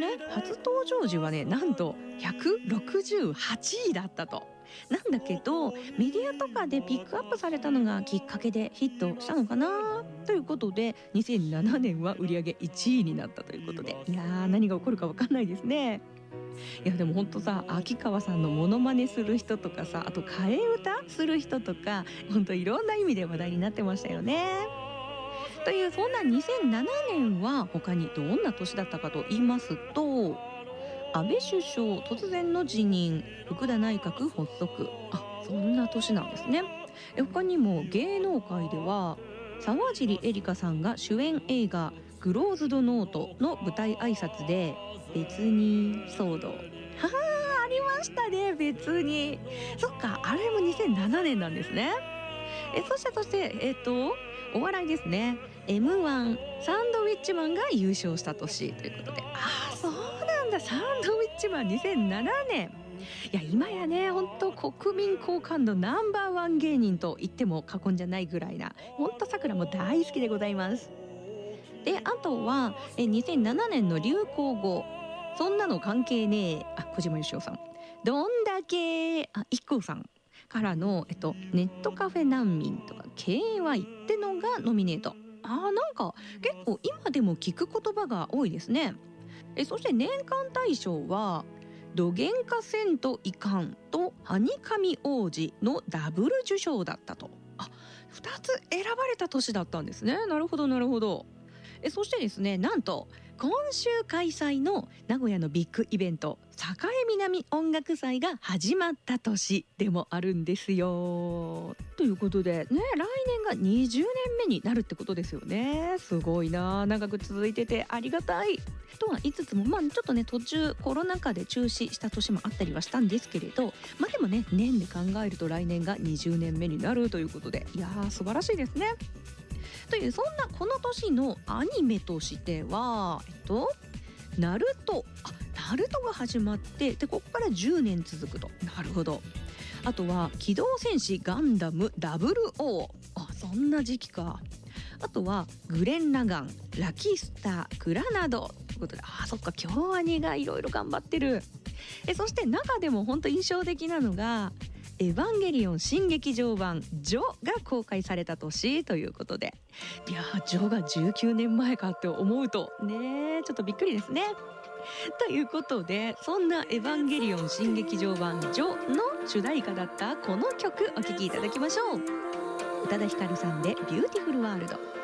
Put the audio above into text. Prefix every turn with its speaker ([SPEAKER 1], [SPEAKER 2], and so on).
[SPEAKER 1] ね初登場時はねなんと168位だったと。なんだけどメディアとかでピックアップされたのがきっかけでヒットしたのかなということで、2007年は売上1位になったということで、いやー何が起こるか分かんないですね。いやでもほんとさ、秋川さんのモノマネする人とかさ、あと替え歌する人とか、ほんといろんな意味で話題になってましたよね。というそんな2007年は他にどんな年だったかと言いますと、安倍首相突然の辞任、福田内閣発足、そんな年なんですね。他にも芸能界では沢尻エリカさんが主演映画クローズドノートの舞台挨拶で別に騒動、ありましたね。別にそっか、あれも2007年なんですね。そしてお笑いですね。 M1 サンドウィッチマンが優勝した年ということで、そうなんだ、サンドウィッチマン2007年。いや今やね本当国民好感度ナンバーワン芸人と言っても過言じゃないぐらいな、本当さくらも大好きでございます。であとは2007年の流行語、そんなの関係ねえ、小島よしおさん、どんだけIKKOさんからの、ネットカフェ難民とか KY ってのがノミネート。なんか結構今でも聞く言葉が多いですね。そして年間大賞はどげんかせんといかんとはにかみ王子のダブル受賞だったと。2つ選ばれた年だったんですね。なるほどなるほど。そしてですね、なんと今週開催の名古屋のビッグイベント栄南音楽祭が始まった年でもあるんですよ。ということでね、来年が20年目になるってことですよね。すごいな、長く続いててありがたいとは言いつつも、ちょっとね途中コロナ禍で中止した年もあったりはしたんですけれど、でもね年で考えると来年が20年目になるということで、いやー素晴らしいですね。というそんなこの年のアニメとしてはナルトが始まって、でここから10年続くと。なるほど。あとは機動戦士ガンダム 00、そんな時期か。あとはグレン・ラガン、ラキスター、クラナドということで、そっか、京アニがいろいろ頑張ってる。そして中でも本当印象的なのがエヴァンゲリオン新劇場版ジョが公開された年ということで、いやジョが19年前かって思うとねちょっとびっくりですね。ということで、そんなエヴァンゲリオン新劇場版ジョの主題歌だったこの曲お聴きいただきましょう。宇多田ヒカルさんでビューティフルワールド。